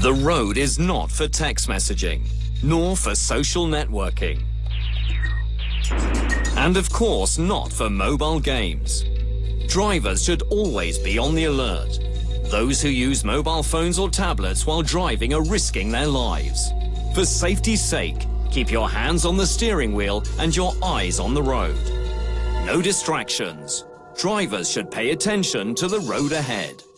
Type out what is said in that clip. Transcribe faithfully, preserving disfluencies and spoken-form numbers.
The road is not for text messaging, nor for social networking. And of course, not for mobile games. Drivers should always be on the alert. Those who use mobile phones or tablets while driving are risking their lives. For safety's sake, keep your hands on the steering wheel and your eyes on the road. No distractions. Drivers should pay attention to the road ahead.